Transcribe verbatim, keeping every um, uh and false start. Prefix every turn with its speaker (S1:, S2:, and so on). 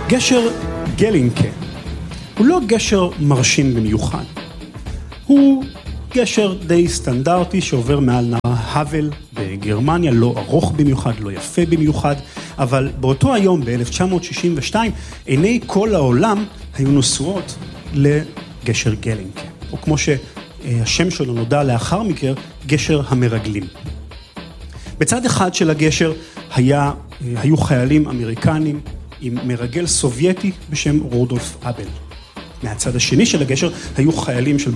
S1: גשר גלינקה הוא לא גשר מרשים במיוחד. הוא גשר די סטנדרטי שעובר מעל נהר האבל בגרמניה, לא ארוך במיוחד, לא יפה במיוחד, אבל באותו היום, ב-אלף תשע מאות שישים ושתיים, עיני כל העולם היו נשואות לגשר גלינקה, או כמו שהשם שלו נודע לאחר מכן, גשר המרגלים. בצד אחד של הגשר היה, היו חיילים אמריקנים עם מרגל סובייטי בשם רודולף אבל. מהצד השני של הגשר היו חיילים של